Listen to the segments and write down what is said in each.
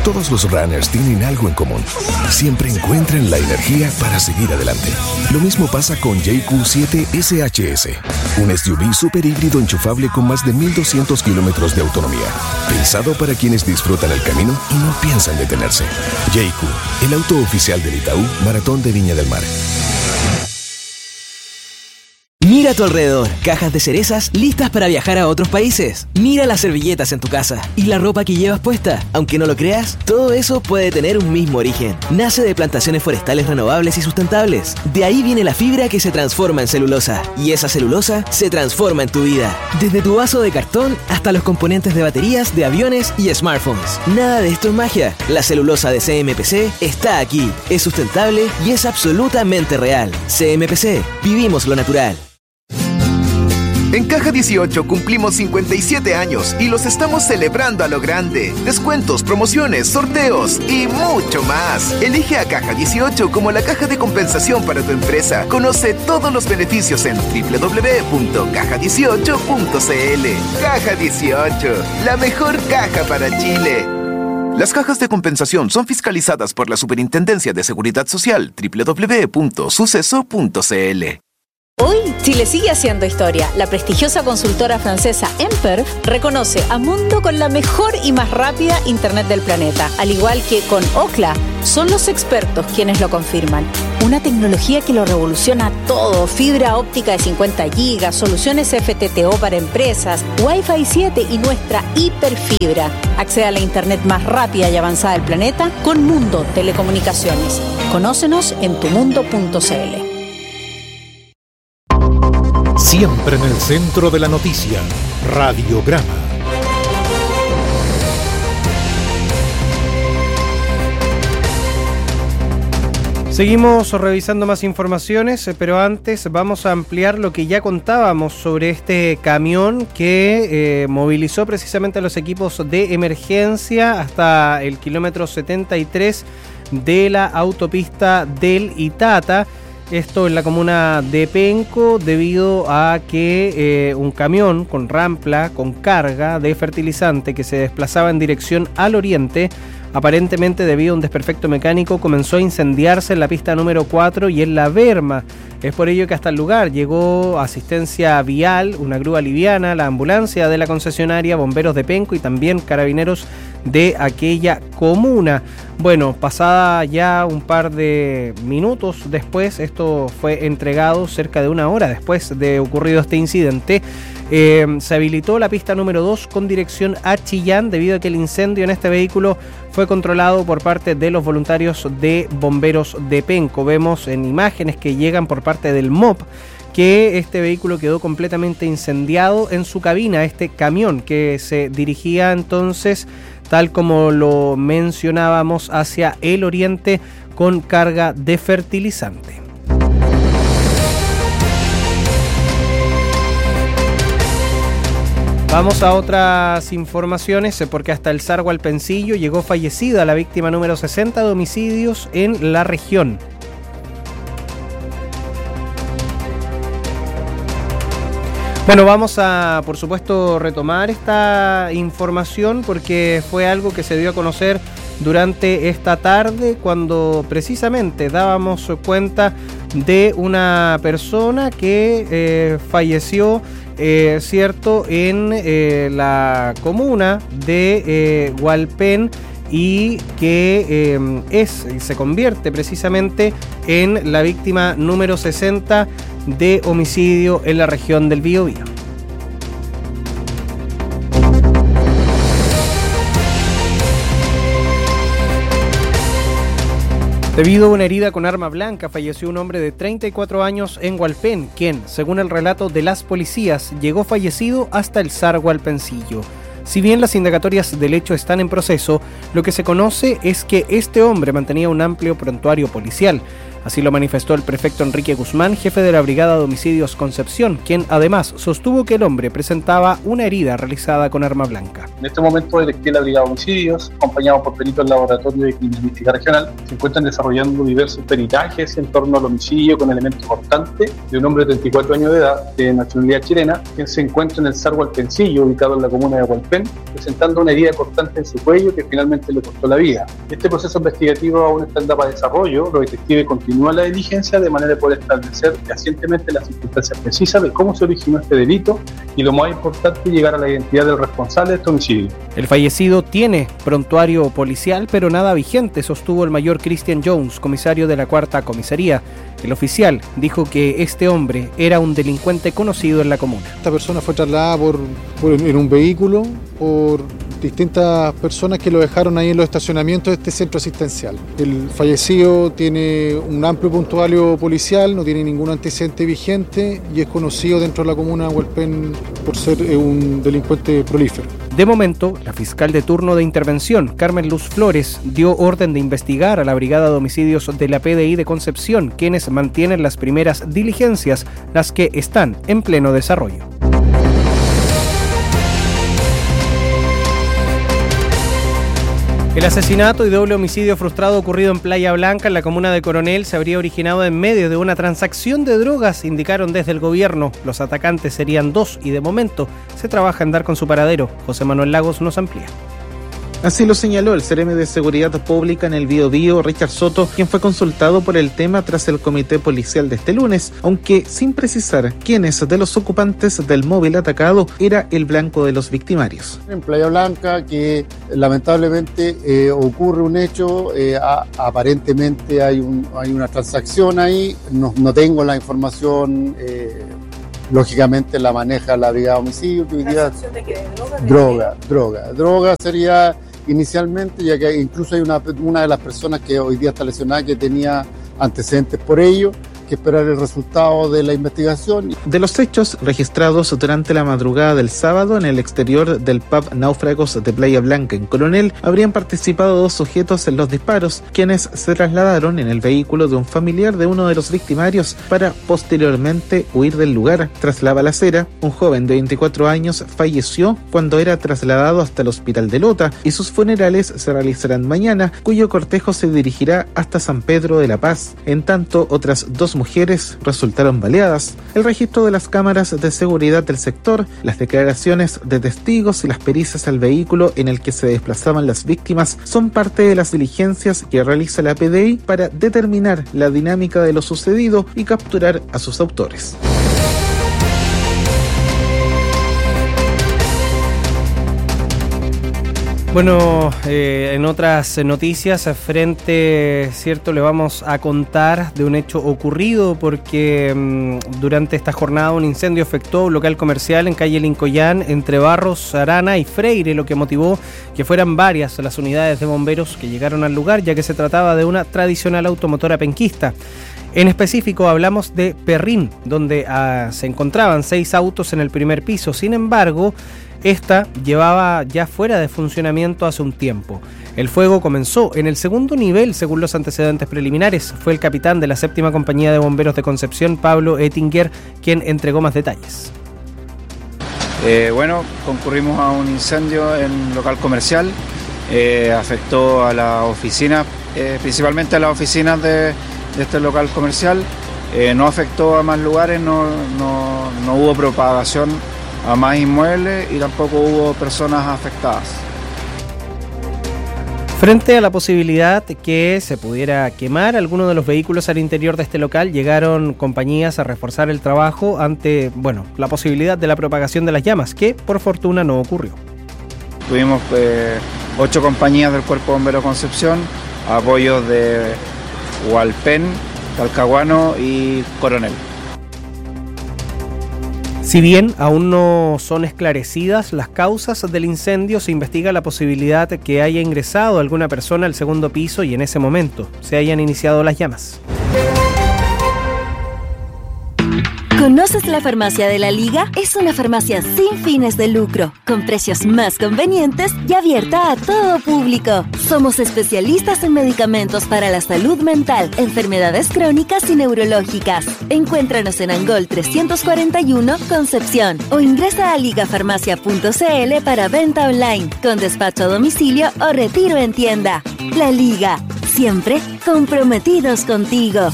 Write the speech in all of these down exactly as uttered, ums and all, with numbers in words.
Todos los runners tienen algo en común. Siempre encuentran la energía para seguir adelante. Lo mismo pasa con J Q siete S H S, un S U V super híbrido enchufable con más de mil doscientos kilómetros de autonomía. Pensado para quienes disfrutan el camino y no piensan detenerse. J Q, el auto oficial del Itaú Maratón de Viña del Mar. Mira a tu alrededor, cajas de cerezas listas para viajar a otros países. Mira las servilletas en tu casa y la ropa que llevas puesta. Aunque no lo creas, todo eso puede tener un mismo origen. Nace de plantaciones forestales renovables y sustentables. De ahí viene la fibra que se transforma en celulosa. Y esa celulosa se transforma en tu vida. Desde tu vaso de cartón hasta los componentes de baterías de aviones y smartphones. Nada de esto es magia. La celulosa de C M P C está aquí. Es sustentable y es absolutamente real. C M P C. Vivimos lo natural. En Caja dieciocho cumplimos cincuenta y siete años y los estamos celebrando a lo grande. Descuentos, promociones, sorteos y mucho más. Elige a Caja dieciocho como la caja de compensación para tu empresa. Conoce todos los beneficios en doble u doble u doble u punto caja dieciocho punto c l. Caja dieciocho, la mejor caja para Chile. Las cajas de compensación son fiscalizadas por la Superintendencia de Seguridad Social. doble u doble u doble u punto suceso punto c l. Hoy, Chile sigue haciendo historia. La prestigiosa consultora francesa Emperf reconoce a Mundo con la mejor y más rápida Internet del planeta. Al igual que con Ookla, son los expertos quienes lo confirman. Una tecnología que lo revoluciona todo. Fibra óptica de cincuenta gigas, soluciones F T T O para empresas, Wi-Fi siete y nuestra hiperfibra. Accede a la Internet más rápida y avanzada del planeta con Mundo Telecomunicaciones. Conócenos en tu mundo punto c l. Siempre en el centro de la noticia, Radiograma. Seguimos revisando más informaciones, pero antes vamos a ampliar lo que ya contábamos sobre este camión que eh, movilizó precisamente a los equipos de emergencia hasta el kilómetro setenta y tres de la autopista del Itata. Esto en la comuna de Penco, debido a que eh, un camión con rampla, con carga de fertilizante que se desplazaba en dirección al oriente, aparentemente debido a un desperfecto mecánico, comenzó a incendiarse en la pista número cuatro y en la berma. Es por ello que hasta el lugar llegó asistencia vial, una grúa liviana, la ambulancia de la concesionaria, bomberos de Penco y también carabineros de aquella comuna. Bueno, pasada ya un par de minutos después, esto fue entregado cerca de una hora después de ocurrido este incidente. Eh, se habilitó la pista número dos con dirección a Chillán debido a que el incendio en este vehículo fue controlado por parte de los voluntarios de bomberos de Penco. Vemos en imágenes que llegan por parte del M O P que este vehículo quedó completamente incendiado en su cabina, este camión que se dirigía entonces, tal como lo mencionábamos, hacia el oriente con carga de fertilizante. Vamos a otras informaciones porque hasta el Sarhualpencillo llegó fallecida la víctima número sesenta de homicidios en la región. Bueno, vamos a, por supuesto, retomar esta información porque fue algo que se dio a conocer durante esta tarde cuando precisamente dábamos cuenta de una persona que eh, falleció, eh, cierto, en eh, la comuna de eh, Hualpén y que eh, es se convierte precisamente en la víctima número sesenta de homicidio en la región del Biobío. Debido a una herida con arma blanca, falleció un hombre de treinta y cuatro años en Hualpén, quien, según el relato de las policías, llegó fallecido hasta el Sarhualpencillo. Si bien las indagatorias del hecho están en proceso, lo que se conoce es que este hombre mantenía un amplio prontuario policial. Así lo manifestó el prefecto Enrique Guzmán, jefe de la Brigada de Homicidios Concepción, quien además sostuvo que el hombre presentaba una herida realizada con arma blanca. En este momento, detecté la Brigada de Homicidios, acompañados por peritos del Laboratorio de Criminalística Regional, se encuentran desarrollando diversos peritajes en torno al homicidio con elemento cortante de un hombre de treinta y cuatro años de edad, de nacionalidad chilena, quien se encuentra en el Cerro Alpencillo, ubicado en la comuna de Hualpén, presentando una herida cortante en su cuello que finalmente le costó la vida. Este proceso investigativo aún está en etapa de desarrollo. Los detectives continúan la diligencia de manera de poder establecer fehacientemente las circunstancias precisas de cómo se originó este delito y, lo más importante, llegar a la identidad del responsable de este homicidio. El fallecido tiene prontuario policial, pero nada vigente, sostuvo el mayor Christian Jones, comisario de la cuarta comisaría. El oficial dijo que este hombre era un delincuente conocido en la comuna. Esta persona fue trasladada por, por, en un vehículo por distintas personas que lo dejaron ahí en los estacionamientos de este centro asistencial. El fallecido tiene un amplio prontuario policial, no tiene ningún antecedente vigente y es conocido dentro de la comuna de Hualpén por ser un delincuente prolífero. De momento, la fiscal de turno de intervención, Carmen Luz Flores, dio orden de investigar a la Brigada de Homicidios de la P D I de Concepción, quienes mantienen las primeras diligencias, las que están en pleno desarrollo. El asesinato y doble homicidio frustrado ocurrido en Playa Blanca, en la comuna de Coronel, se habría originado en medio de una transacción de drogas, indicaron desde el gobierno. Los atacantes serían dos y de momento se trabaja en dar con su paradero. José Manuel Lagos nos amplía. Así lo señaló el C R M de Seguridad Pública en el Biobío, Richard Soto, quien fue consultado por el tema tras el comité policial de este lunes, aunque sin precisar quiénes de los ocupantes del móvil atacado era el blanco de los victimarios. En Playa Blanca, que lamentablemente eh, ocurre un hecho, eh, a, aparentemente hay, un, hay una transacción ahí, no, no tengo la información. Eh, Lógicamente la maneja la Brigada de Homicidio. Que hoy día, ¿de qué? ¿Droga? Droga, droga. Droga sería inicialmente, ya que incluso hay una, una de las personas que hoy día está lesionada que tenía antecedentes por ello, que esperar el resultado de la investigación. De los hechos registrados durante la madrugada del sábado en el exterior del pub Náufragos de Playa Blanca en Coronel, habrían participado dos sujetos en los disparos, quienes se trasladaron en el vehículo de un familiar de uno de los victimarios para posteriormente huir del lugar. Tras la balacera, un joven de veinticuatro años falleció cuando era trasladado hasta el hospital de Lota y sus funerales se realizarán mañana, cuyo cortejo se dirigirá hasta San Pedro de la Paz. En tanto, otras dos mujeres resultaron baleadas. El registro de las cámaras de seguridad del sector, las declaraciones de testigos y las pericias al vehículo en el que se desplazaban las víctimas son parte de las diligencias que realiza la P D I para determinar la dinámica de lo sucedido y capturar a sus autores. Bueno, eh, en otras noticias, frente, cierto, le vamos a contar de un hecho ocurrido porque mmm, durante esta jornada un incendio afectó un local comercial en calle Lincoyán, entre Barros, Arana y Freire, lo que motivó que fueran varias las unidades de bomberos que llegaron al lugar, ya que se trataba de una tradicional automotora penquista. En específico hablamos de Perrín, donde ah, se encontraban seis autos en el primer piso. Sin embargo, esta llevaba ya fuera de funcionamiento hace un tiempo. El fuego comenzó en el segundo nivel, según los antecedentes preliminares. Fue el capitán de la séptima compañía de bomberos de Concepción, Pablo Ettinger, quien entregó más detalles. Eh, bueno, concurrimos a un incendio en un local comercial. Eh, afectó a la oficina, eh, principalmente a las oficinas de, de este local comercial. Eh, no afectó a más lugares, no, no, no hubo propagación a más inmuebles y tampoco hubo personas afectadas. Frente a la posibilidad que se pudiera quemar alguno de los vehículos al interior de este local, llegaron compañías a reforzar el trabajo ante, bueno, la posibilidad de la propagación de las llamas, que por fortuna no ocurrió. Tuvimos eh, ocho compañías del Cuerpo Bombero Concepción, apoyos de Hualpén, Talcahuano y Coronel. Si bien aún no son esclarecidas las causas del incendio, se investiga la posibilidad de que haya ingresado alguna persona al segundo piso y en ese momento se hayan iniciado las llamas. ¿Conoces la Farmacia de la Liga? Es una farmacia sin fines de lucro, con precios más convenientes y abierta a todo público. Somos especialistas en medicamentos para la salud mental, enfermedades crónicas y neurológicas. Encuéntranos en Angol trescientos cuarenta y uno, Concepción, o ingresa a ligafarmacia punto c l para venta online, con despacho a domicilio o retiro en tienda. La Liga, siempre comprometidos contigo.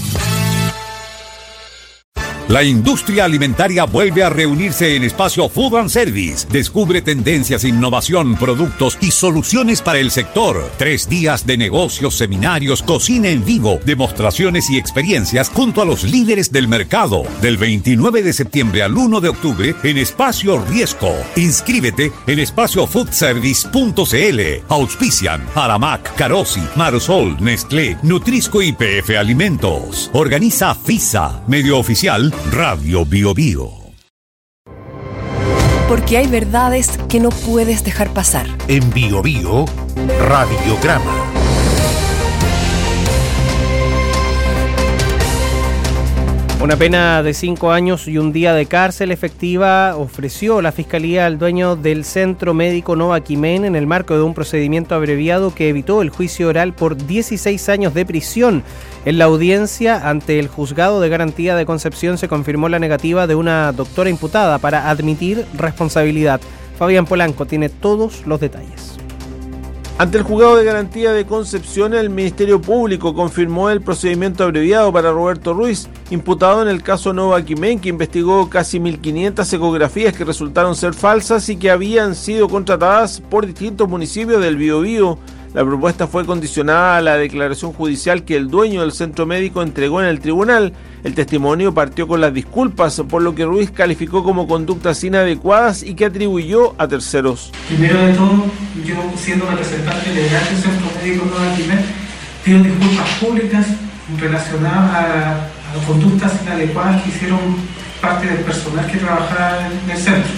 La industria alimentaria vuelve a reunirse en Espacio Food and Service. Descubre tendencias, innovación, productos y soluciones para el sector. Tres días de negocios, seminarios, cocina en vivo, demostraciones y experiencias junto a los líderes del mercado. Del veintinueve de septiembre al uno de octubre en Espacio Riesco. Inscríbete en espacio food service punto c l. Auspician Aramac, Carosi, Marsol, Nestlé, Nutrisco y P F Alimentos. Organiza FISA, medio oficial Radio Bio Bio. Porque hay verdades que no puedes dejar pasar. En Bio Bio, Radiograma. Una pena de cinco años y un día de cárcel efectiva ofreció la Fiscalía al dueño del Centro Médico Nova Quimen en el marco de un procedimiento abreviado que evitó el juicio oral por dieciséis años de prisión. En la audiencia ante el Juzgado de Garantía de Concepción se confirmó la negativa de una doctora imputada para admitir responsabilidad. Fabián Polanco tiene todos los detalles. Ante el Juzgado de Garantía de Concepción, el Ministerio Público confirmó el procedimiento abreviado para Roberto Ruiz, imputado en el caso Nova Quimen, que investigó casi mil quinientas ecografías que resultaron ser falsas y que habían sido contratadas por distintos municipios del Biobío. La propuesta fue condicionada a la declaración judicial que el dueño del centro médico entregó en el tribunal. El testimonio partió con las disculpas, por lo que Ruiz calificó como conductas inadecuadas y que atribuyó a terceros. Primero de todo, yo siendo representante legal del Centro Médico Nova Quimen, pido disculpas públicas relacionadas a, a las conductas inadecuadas que hicieron parte del personal que trabajaba en el centro,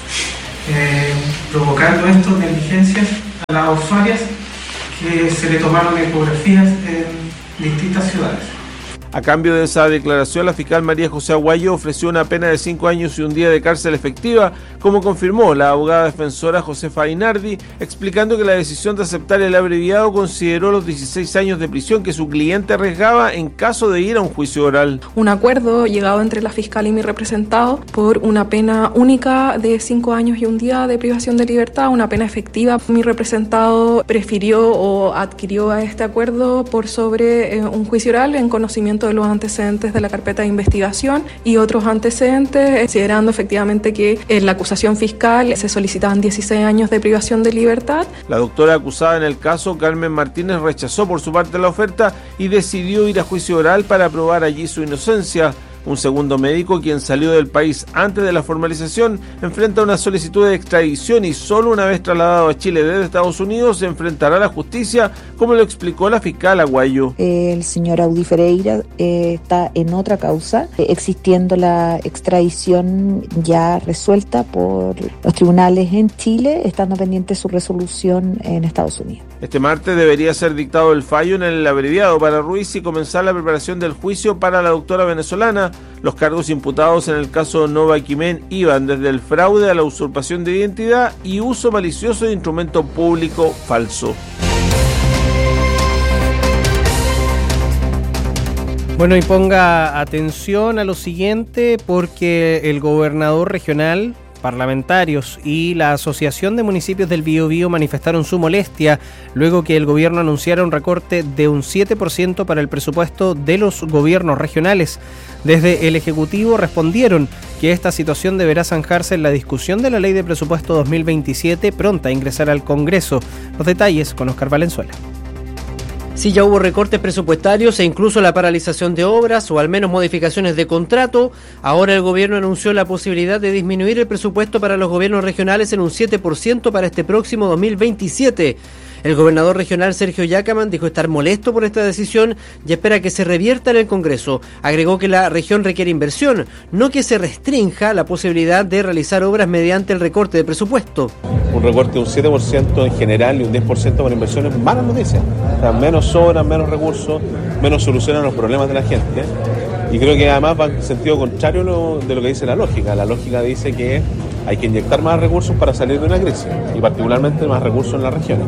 eh, provocando esto negligencias a las usuarias que se le tomaron ecografías en distintas ciudades. A cambio de esa declaración, la fiscal María José Aguayo ofreció una pena de cinco años y un día de cárcel efectiva, como confirmó la abogada defensora Josefa Ainardi, explicando que la decisión de aceptar el abreviado consideró los dieciséis años de prisión que su cliente arriesgaba en caso de ir a un juicio oral. Un acuerdo llegado entre la fiscal y mi representado por una pena única de cinco años y un día de privación de libertad, una pena efectiva. Mi representado prefirió o adquirió a este acuerdo por sobre eh, un juicio oral en conocimiento de los antecedentes de la carpeta de investigación y otros antecedentes, considerando efectivamente que en la acusación fiscal se solicitaban dieciséis años de privación de libertad. La doctora acusada en el caso, Carmen Martínez, rechazó por su parte la oferta y decidió ir a juicio oral para probar allí su inocencia. Un segundo médico, quien salió del país antes de la formalización, enfrenta una solicitud de extradición y solo una vez trasladado a Chile desde Estados Unidos se enfrentará a la justicia, como lo explicó la fiscal Aguayo. El señor Audi Ferreira eh, está en otra causa, eh, existiendo la extradición ya resuelta por los tribunales en Chile, estando pendiente su resolución en Estados Unidos. Este martes debería ser dictado el fallo en el abreviado para Ruiz y comenzar la preparación del juicio para la doctora venezolana. Los cargos imputados en el caso Nova Quimen iban desde el fraude a la usurpación de identidad y uso malicioso de instrumento público falso. Bueno, y ponga atención a lo siguiente, porque el gobernador regional, parlamentarios y la Asociación de Municipios del Biobío manifestaron su molestia luego que el gobierno anunciara un recorte de un siete por ciento para el presupuesto de los gobiernos regionales. Desde el Ejecutivo respondieron que esta situación deberá zanjarse en la discusión de la Ley de Presupuesto dos mil veintisiete, pronta a ingresar al Congreso. Los detalles con Oscar Valenzuela. Si ya hubo recortes presupuestarios e incluso la paralización de obras o al menos modificaciones de contrato, ahora el gobierno anunció la posibilidad de disminuir el presupuesto para los gobiernos regionales en un siete por ciento para este próximo dos mil veintisiete. El gobernador regional Sergio Yacaman dijo estar molesto por esta decisión y espera que se revierta en el Congreso. Agregó que la región requiere inversión, no que se restrinja la posibilidad de realizar obras mediante el recorte de presupuesto. Un recorte de un siete por ciento en general y un diez por ciento para inversiones, malas noticias. O sea, menos obras, menos recursos, menos soluciones a los problemas de la gente. Y creo que además va en sentido contrario de lo que dice la lógica. La lógica dice que hay que inyectar más recursos para salir de una crisis, y particularmente más recursos en las regiones.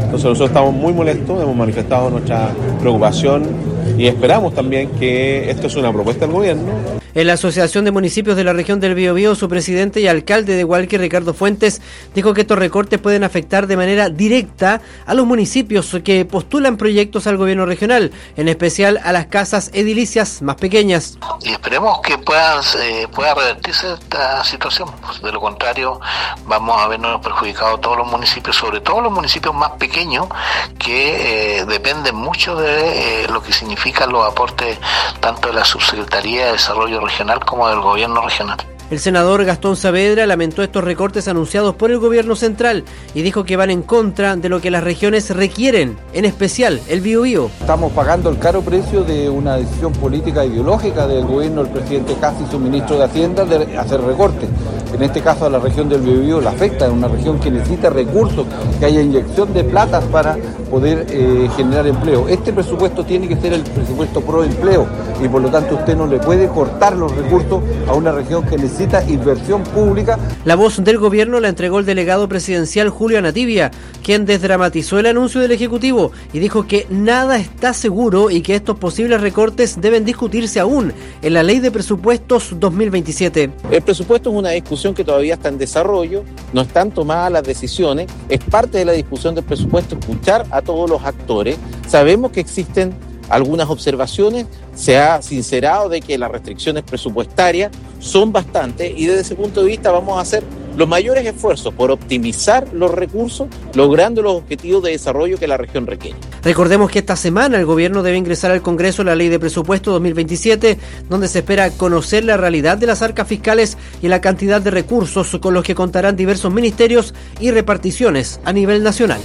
Entonces nosotros estamos muy molestos, hemos manifestado nuestra preocupación y esperamos también que esto es una propuesta del gobierno. En la Asociación de Municipios de la Región del Biobío, su presidente y alcalde de Hualqui, Ricardo Fuentes, dijo que estos recortes pueden afectar de manera directa a los municipios que postulan proyectos al gobierno regional, en especial a las casas edilicias más pequeñas. Y esperemos que puedan, eh, pueda revertirse esta situación, pues de lo contrario vamos a vernos perjudicados todos los municipios, sobre todo los municipios más pequeños que eh, dependen mucho de eh, lo que significan los aportes tanto de la Subsecretaría de Desarrollo Regional como del Gobierno Regional. El senador Gastón Saavedra lamentó estos recortes anunciados por el gobierno central y dijo que van en contra de lo que las regiones requieren, en especial el Biobío. Estamos pagando el caro precio de una decisión política ideológica del gobierno del presidente Kast y su ministro de Hacienda de hacer recortes. En este caso a la región del Biobío la afecta, es una región que necesita recursos, que haya inyección de platas para poder eh, generar empleo. Este presupuesto tiene que ser el presupuesto pro empleo y por lo tanto usted no le puede cortar los recursos a una región que necesita necesita inversión pública. La voz del gobierno la entregó el delegado presidencial Julio Anativia, quien desdramatizó el anuncio del Ejecutivo y dijo que nada está seguro y que estos posibles recortes deben discutirse aún en la Ley de Presupuestos dos mil veintisiete. El presupuesto es una discusión que todavía está en desarrollo, no están tomadas las decisiones, es parte de la discusión del presupuesto escuchar a todos los actores. Sabemos que existen algunas observaciones, se ha sincerado de que las restricciones presupuestarias son bastantes y desde ese punto de vista vamos a hacer los mayores esfuerzos por optimizar los recursos, logrando los objetivos de desarrollo que la región requiere. Recordemos que esta semana el gobierno debe ingresar al Congreso la Ley de Presupuesto dos mil veintisiete, donde se espera conocer la realidad de las arcas fiscales y la cantidad de recursos con los que contarán diversos ministerios y reparticiones a nivel nacional.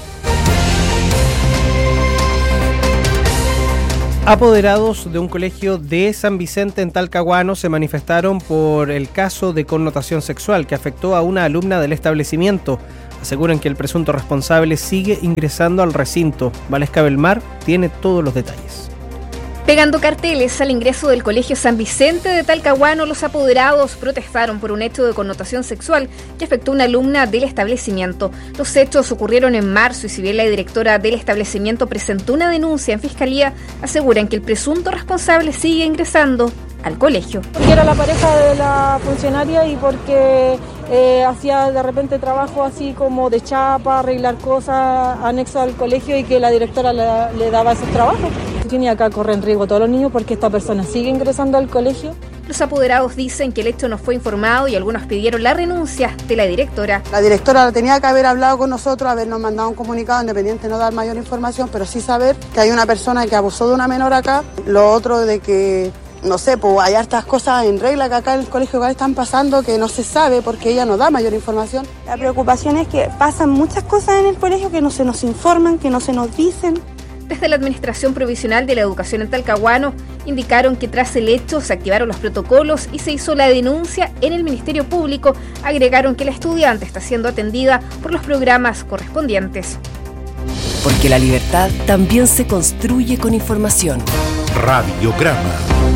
Apoderados de un colegio de San Vicente en Talcahuano se manifestaron por el caso de connotación sexual que afectó a una alumna del establecimiento. Aseguran que el presunto responsable sigue ingresando al recinto. Valesca Belmar tiene todos los detalles. Pegando carteles al ingreso del Colegio San Vicente de Talcahuano, los apoderados protestaron por un hecho de connotación sexual que afectó a una alumna del establecimiento. Los hechos ocurrieron en marzo y si bien la directora del establecimiento presentó una denuncia en fiscalía, aseguran que el presunto responsable sigue ingresando al colegio. Porque era la pareja de la funcionaria y porque eh, hacía de repente trabajo así como de chapa, arreglar cosas anexo al colegio y que la directora le, le daba esos trabajos. Y acá corren riesgo todos los niños porque esta persona sigue ingresando al colegio. Los apoderados dicen que el hecho no fue informado y algunos pidieron la renuncia de la directora. La directora tenía que haber hablado con nosotros, habernos mandado un comunicado independiente, no dar mayor información, pero sí saber que hay una persona que abusó de una menor acá. Lo otro de que, no sé, pues hay hartas cosas en regla que acá en el colegio igual están pasando que no se sabe porque ella no da mayor información. La preocupación es que pasan muchas cosas en el colegio que no se nos informan, que no se nos dicen. Desde la Administración Provisional de la Educación en Talcahuano indicaron que tras el hecho se activaron los protocolos y se hizo la denuncia en el Ministerio Público. Agregaron que la estudiante está siendo atendida por los programas correspondientes. Porque la libertad también se construye con información. Radiograma.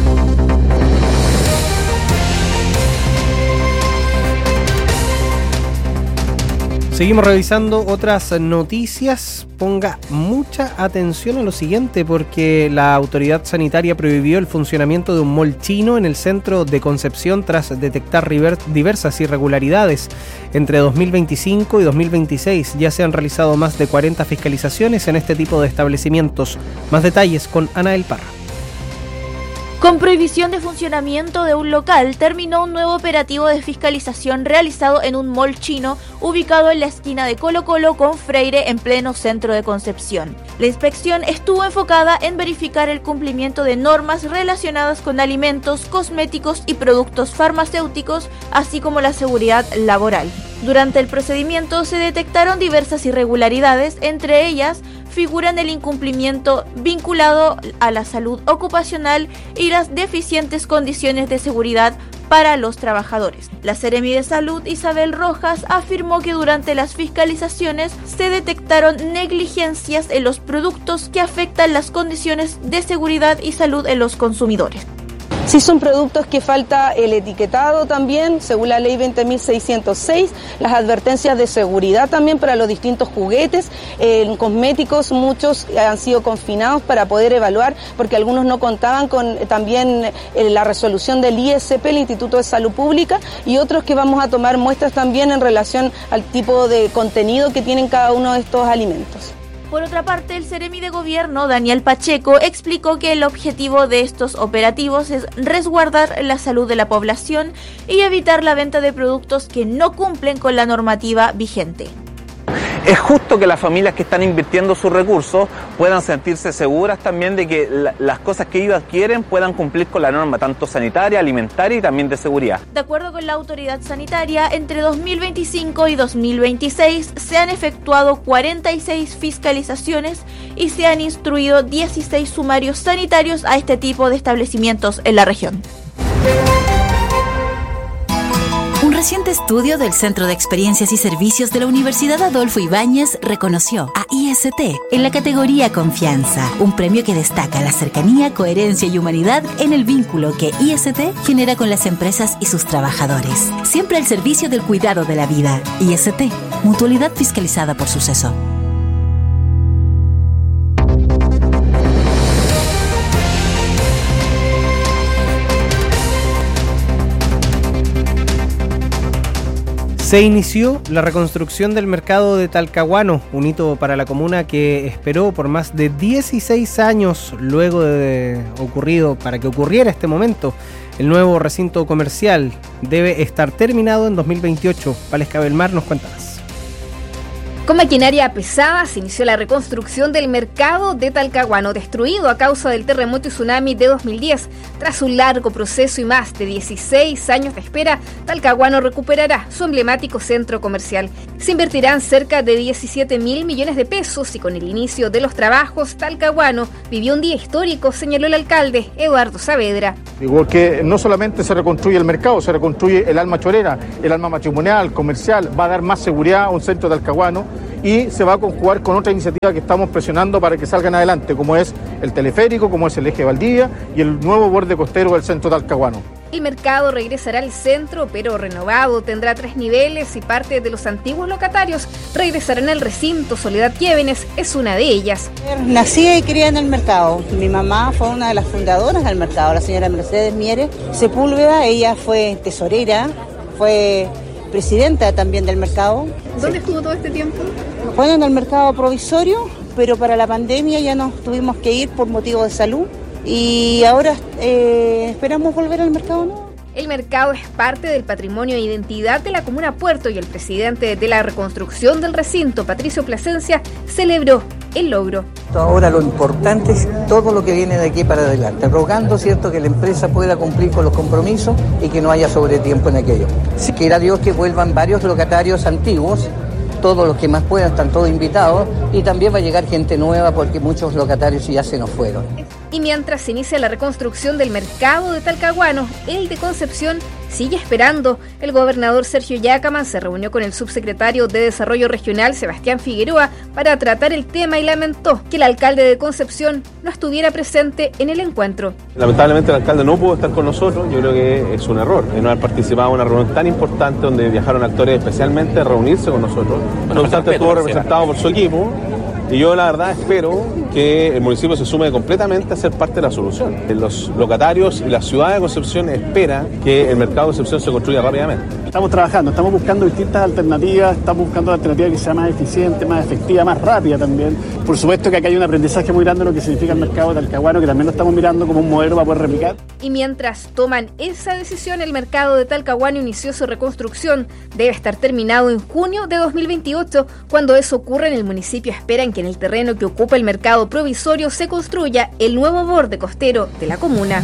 Seguimos revisando otras noticias. Ponga mucha atención a lo siguiente porque la autoridad sanitaria prohibió el funcionamiento de un mall chino en el centro de Concepción tras detectar diversas irregularidades. Entre dos mil veinticinco y dos mil veintiséis ya se han realizado más de cuarenta fiscalizaciones en este tipo de establecimientos. Más detalles con Anael Parra. Con prohibición de funcionamiento de un local, terminó un nuevo operativo de fiscalización realizado en un mall chino ubicado en la esquina de Colo Colo con Freire en pleno centro de Concepción. La inspección estuvo enfocada en verificar el cumplimiento de normas relacionadas con alimentos, cosméticos y productos farmacéuticos, así como la seguridad laboral. Durante el procedimiento se detectaron diversas irregularidades, entre ellas figuran el incumplimiento vinculado a la salud ocupacional y las deficientes condiciones de seguridad para los trabajadores. La Seremi de Salud, Isabel Rojas, afirmó que durante las fiscalizaciones se detectaron negligencias en los productos que afectan las condiciones de seguridad y salud en los consumidores. Sí son productos que falta el etiquetado también, según la ley veinte mil seiscientos seis, las advertencias de seguridad también para los distintos juguetes, en cosméticos muchos han sido confinados para poder evaluar, porque algunos no contaban con también eh, la resolución del I S P, el Instituto de Salud Pública, y otros que vamos a tomar muestras también en relación al tipo de contenido que tienen cada uno de estos alimentos. Por otra parte, el Seremi de Gobierno, Daniel Pacheco, explicó que el objetivo de estos operativos es resguardar la salud de la población y evitar la venta de productos que no cumplen con la normativa vigente. Es justo que las familias que están invirtiendo sus recursos puedan sentirse seguras también de que la, las cosas que ellos adquieren puedan cumplir con la norma, tanto sanitaria, alimentaria y también de seguridad. De acuerdo con la autoridad sanitaria, entre dos mil veinticinco y dos mil veintiséis se han efectuado cuarenta y seis fiscalizaciones y se han instruido dieciséis sumarios sanitarios a este tipo de establecimientos en la región. Un reciente estudio del Centro de Experiencias y Servicios de la Universidad Adolfo Ibáñez reconoció a I S T en la categoría Confianza, un premio que destaca la cercanía, coherencia y humanidad en el vínculo que I S T genera con las empresas y sus trabajadores. Siempre al servicio del cuidado de la vida. I S T, mutualidad fiscalizada por Suceso. Se inició la reconstrucción del mercado de Talcahuano, un hito para la comuna que esperó por más de dieciséis años luego de ocurrido, para que ocurriera este momento. El nuevo recinto comercial debe estar terminado en dos mil veintiocho. Valesca Belmar nos cuenta más. Con maquinaria pesada se inició la reconstrucción del mercado de Talcahuano, destruido a causa del terremoto y tsunami de dos mil diez. Tras un largo proceso y más de dieciséis años de espera, Talcahuano recuperará su emblemático centro comercial. Se invertirán cerca de diecisiete mil millones de pesos y con el inicio de los trabajos, Talcahuano vivió un día histórico, señaló el alcalde Eduardo Saavedra. Igual que no solamente se reconstruye el mercado, se reconstruye el alma chorera, el alma matrimonial, comercial, va a dar más seguridad a un centro de Talcahuano y se va a conjugar con otra iniciativa que estamos presionando para que salgan adelante, como es el teleférico, como es el eje Valdivia y el nuevo borde costero del centro de Talcahuano. El mercado regresará al centro, pero renovado, tendrá tres niveles y parte de los antiguos locatarios regresarán al recinto. Soledad Quiévenes es una de ellas. Nací y crié en el mercado. Mi mamá fue una de las fundadoras del mercado, la señora Mercedes Mieres Sepúlveda. Ella fue tesorera, fue presidenta también del mercado. ¿Dónde estuvo todo este tiempo? Bueno, en el mercado provisorio, pero para la pandemia ya nos tuvimos que ir por motivo de salud y ahora eh, esperamos volver al mercado, ¿no? El mercado es parte del patrimonio e identidad de la comuna Puerto y el presidente de la reconstrucción del recinto, Patricio Plasencia, celebró el logro. Ahora lo importante es todo lo que viene de aquí para adelante, rogando, cierto, que la empresa pueda cumplir con los compromisos y que no haya sobretiempo en aquello. Si quiera Dios que vuelvan varios locatarios antiguos, todos los que más puedan, están todos invitados, y también va a llegar gente nueva porque muchos locatarios ya se nos fueron. Y mientras se inicia la reconstrucción del mercado de Talcahuano, el de Concepción sigue esperando. El gobernador Sergio Yacaman se reunió con el subsecretario de Desarrollo Regional, Sebastián Figueroa, para tratar el tema y lamentó que el alcalde de Concepción no estuviera presente en el encuentro. Lamentablemente el alcalde no pudo estar con nosotros, yo creo que es un error no haber participado en una reunión tan importante donde viajaron actores especialmente a reunirse con nosotros. No obstante, estuvo representado por su equipo. Y yo la verdad espero que el municipio se sume completamente a ser parte de la solución. Los locatarios y la ciudad de Concepción esperan que el mercado de Concepción se construya rápidamente. Estamos trabajando, estamos buscando distintas alternativas, estamos buscando alternativas que sea más eficiente, más efectiva, más rápida también. Por supuesto que acá hay un aprendizaje muy grande de lo que significa el mercado de Talcahuano, que también lo estamos mirando como un modelo para poder replicar. Y mientras toman esa decisión, el mercado de Talcahuano inició su reconstrucción. Debe estar terminado en junio de dos mil veintiocho. Cuando eso ocurra, en el municipio esperan que en el terreno que ocupa el mercado provisorio se construya el nuevo borde costero de la comuna.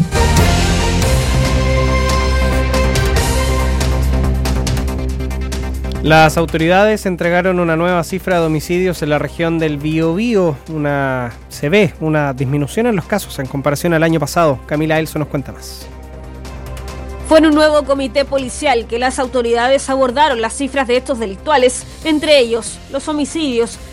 Las autoridades entregaron una nueva cifra de homicidios en la región del Biobío. Una, se ve una disminución en los casos en comparación al año pasado. Camila Elso nos cuenta más. Fue en un nuevo comité policial que las autoridades abordaron las cifras de estos delictuales, entre ellos los homicidios,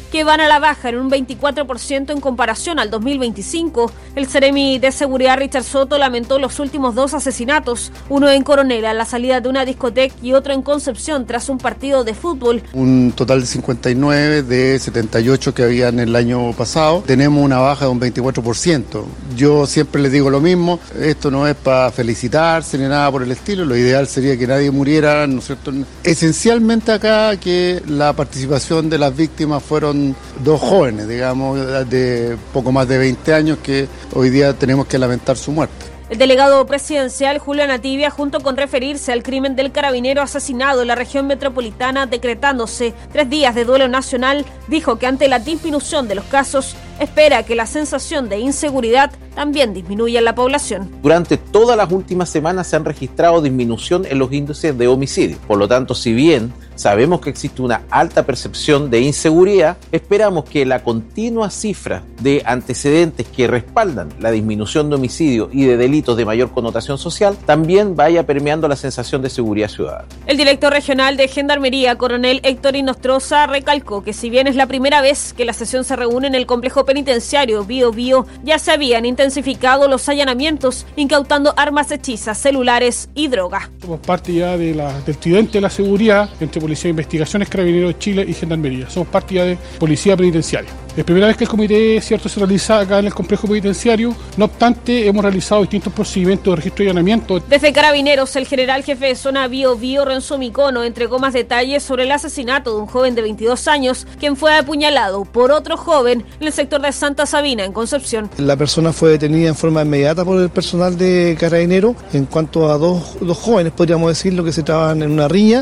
que van a la baja en un veinticuatro por ciento en comparación al dos mil veinticinco. El Seremi de Seguridad Richard Soto lamentó los últimos dos asesinatos, uno en Coronel a la salida de una discoteca y otro en Concepción tras un partido de fútbol. Un total de cincuenta y nueve de setenta y ocho que habían el año pasado. Tenemos una baja de un veinticuatro por ciento. Yo siempre les digo lo mismo, esto no es para felicitarse ni nada por el estilo, lo ideal sería que nadie muriera, ¿no es cierto? Esencialmente acá que la participación de las víctimas fueron dos jóvenes, digamos, de poco más de veinte años que hoy día tenemos que lamentar su muerte. El delegado presidencial Julio Anativia, junto con referirse al crimen del carabinero asesinado en la región metropolitana, decretándose tres días de duelo nacional, dijo que ante la disminución de los casos, espera que la sensación de inseguridad también disminuya en la población. Durante todas las últimas semanas se han registrado disminución en los índices de homicidio. Por lo tanto, si bien sabemos que existe una alta percepción de inseguridad, esperamos que la continua cifra de antecedentes que respaldan la disminución de homicidio y de delitos de mayor connotación social también vaya permeando la sensación de seguridad ciudadana. El director regional de Gendarmería, coronel Héctor Inostroza, recalcó que si bien es la primera vez que la sesión se reúne en el complejo penitenciario Bío Bío, ya se habían intensificado los allanamientos, incautando armas hechizas, celulares y droga. Somos parte ya de la, del tridente de la seguridad entre Policía de Investigaciones, Carabineros de Chile y Gendarmería. Somos parte ya de Policía Penitenciaria. Es primera vez que el comité cierto se realiza acá en el complejo penitenciario. No obstante, hemos realizado distintos procedimientos de registro y allanamiento. Desde Carabineros, el general jefe de zona Bío Bío, Renzo Micono, entregó más detalles sobre el asesinato de un joven de veintidós años, quien fue apuñalado por otro joven en el sector de Santa Sabina, en Concepción. La persona fue detenida en forma inmediata por el personal de Carabineros. En cuanto a dos, dos jóvenes, podríamos decirlo, que se trabajan en una riña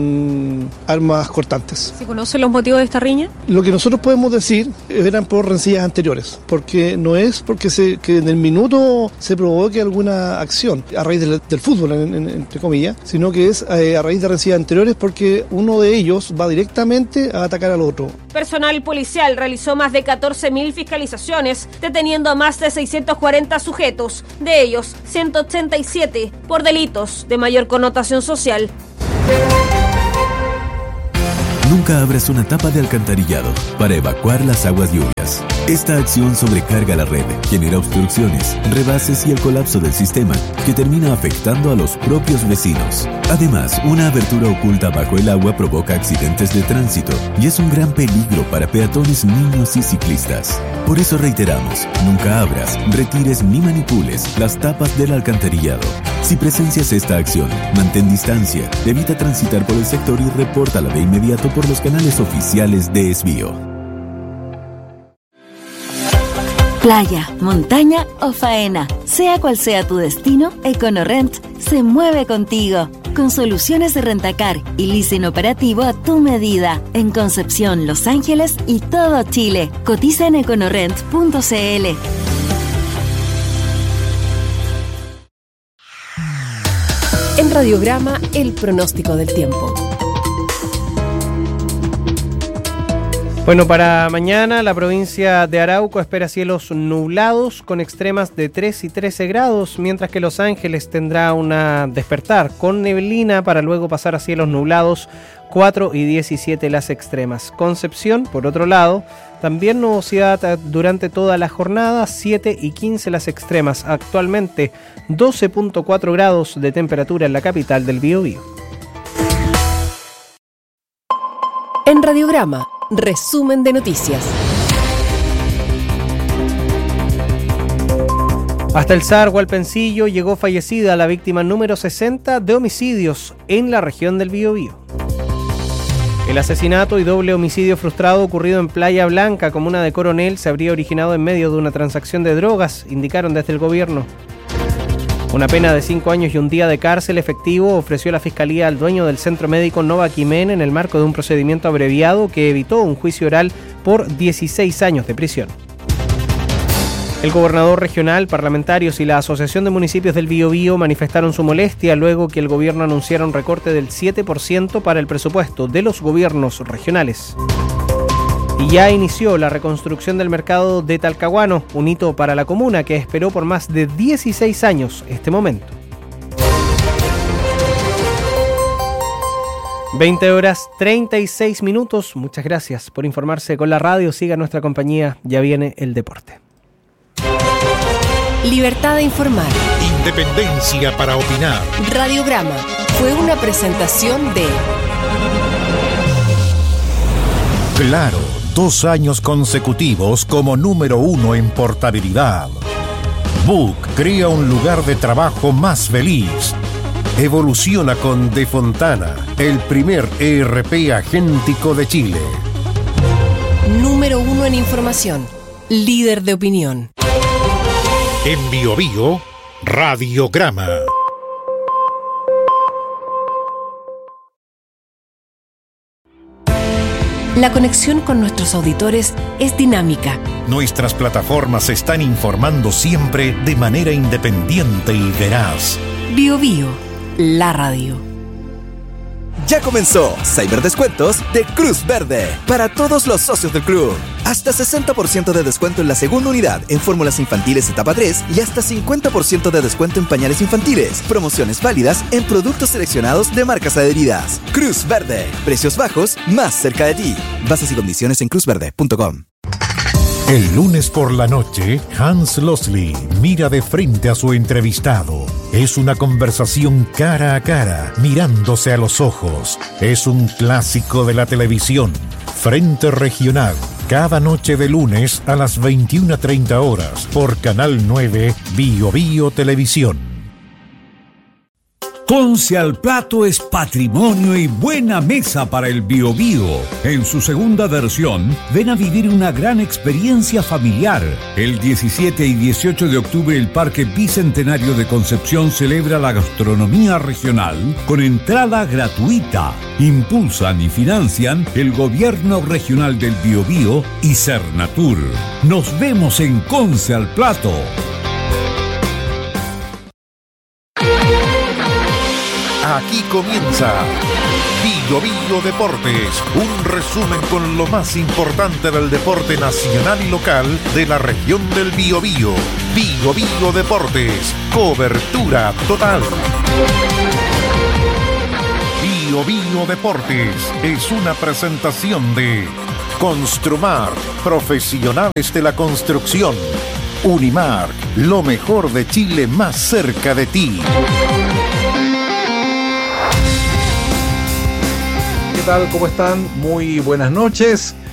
con armas cortantes. ¿Se conocen los motivos de esta riña? Lo que nosotros podemos decir eran por rencillas anteriores, porque no es porque se, que en el minuto se provoque alguna acción a raíz del, del fútbol, en, en, entre comillas, sino que es eh, a raíz de rencillas anteriores porque uno de ellos va directamente a atacar al otro. Personal policial realizó más de catorce mil fiscalizaciones, deteniendo a más de seiscientos cuarenta sujetos, de ellos ciento ochenta y siete por delitos de mayor connotación social. Nunca abras una tapa de alcantarillado para evacuar las aguas lluvias. Esta acción sobrecarga la red, genera obstrucciones, rebases y el colapso del sistema, que termina afectando a los propios vecinos. Además, una abertura oculta bajo el agua provoca accidentes de tránsito y es un gran peligro para peatones, niños y ciclistas. Por eso reiteramos, nunca abras, retires ni manipules las tapas del alcantarillado. Si presencias esta acción, mantén distancia, evita transitar por el sector y repórtala de inmediato por los canales oficiales de Esbío. Playa, montaña o faena, sea cual sea tu destino, EconoRent se mueve contigo. Con soluciones de rentacar y leasing operativo a tu medida. En Concepción, Los Ángeles y todo Chile. Cotiza en econorent punto cl. En Radiograma, el pronóstico del tiempo. Bueno, para mañana la provincia de Arauco espera cielos nublados con extremas de tres y trece grados, mientras que Los Ángeles tendrá una despertar con neblina para luego pasar a cielos nublados cuatro y diecisiete las extremas. Concepción, por otro lado, también nubosidad durante toda la jornada, siete y quince las extremas. Actualmente doce punto cuatro grados de temperatura en la capital del Biobío. En Radiograma, resumen de noticias. Hasta el S A R Hualpencillo llegó fallecida la víctima número sesenta de homicidios en la región del Biobío. El asesinato y doble homicidio frustrado ocurrido en Playa Blanca, comuna de Coronel, se habría originado en medio de una transacción de drogas, indicaron desde el gobierno. Una pena de cinco años y un día de cárcel efectivo ofreció la Fiscalía al dueño del centro médico Nova Quimen en el marco de un procedimiento abreviado que evitó un juicio oral por dieciséis años de prisión. El gobernador regional, parlamentarios y la Asociación de Municipios del Biobío manifestaron su molestia luego que el gobierno anunciara un recorte del siete por ciento para el presupuesto de los gobiernos regionales. Y ya inició la reconstrucción del mercado de Talcahuano, un hito para la comuna que esperó por más de dieciséis años este momento. veinte horas treinta y seis minutos. Muchas gracias por informarse con la radio. Siga nuestra compañía, ya viene el deporte. Libertad de informar. Independencia para opinar. Radiograma fue una presentación de Claro, dos años consecutivos como número uno en portabilidad. Book crea un lugar de trabajo más feliz. Evoluciona con De Fontana, el primer E R P agéntico de Chile. Número uno en información. Líder de opinión. En Bio Bio, Radiograma. La conexión con nuestros auditores es dinámica. Nuestras plataformas están informando siempre de manera independiente y veraz. Bio Bio, la radio. Ya comenzó Cyberdescuentos de Cruz Verde para todos los socios del club. Hasta sesenta por ciento de descuento en la segunda unidad en fórmulas infantiles etapa tres y hasta cincuenta por ciento de descuento en pañales infantiles. Promociones válidas en productos seleccionados de marcas adheridas. Cruz Verde, precios bajos más cerca de ti. Bases y condiciones en cruz verde punto com. El lunes por la noche, Hans Losley mira de frente a su entrevistado. Es una conversación cara a cara, mirándose a los ojos. Es un clásico de la televisión. Frente Regional, cada noche de lunes a las veintiuna treinta horas por Canal nueve Bio Bio Televisión. Conce al Plato es patrimonio y buena mesa para el Bio Bio. En su segunda versión, ven a vivir una gran experiencia familiar. El diecisiete y dieciocho de octubre el Parque Bicentenario de Concepción celebra la gastronomía regional con entrada gratuita. Impulsan y financian el Gobierno Regional del Bio Bio y Cernatur. Nos vemos en Conce al Plato. Aquí comienza Bio Bio Deportes, un resumen con lo más importante del deporte nacional y local de la región del Biobío. Bio Bio Deportes, cobertura total. Bio Bio Deportes es una presentación de Construmar, profesionales de la construcción. Unimark, lo mejor de Chile más cerca de ti. ¿Qué tal? ¿Cómo están? Muy buenas noches.